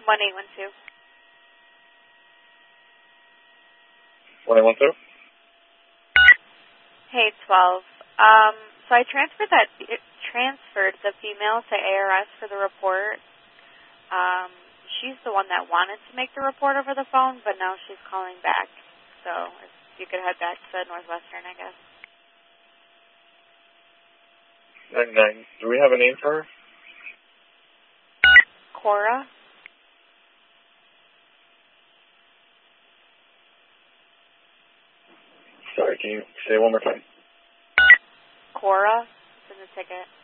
1812. 1812? Hey, 12. So I transferred the female to ARS for the report. She's the one that wanted to make the report over the phone, but now she's calling back. So if you could head back to Northwestern, I guess. And do we have a name for her? Cora? Sorry, can you say it one more time? Cora? It's in the ticket.